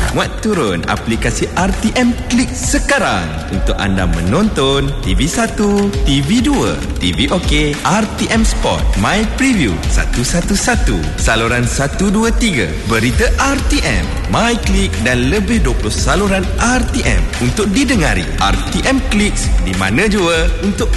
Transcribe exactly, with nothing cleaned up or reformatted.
Muat turun aplikasi R T M Klik sekarang untuk anda menonton T V satu, T V dua, T V OK, R T M Sport, My Preview satu satu satu, saluran satu dua tiga, berita R T M, My Klik dan lebih dua puluh saluran R T M untuk didengari. R T M Klik di mana jua untuk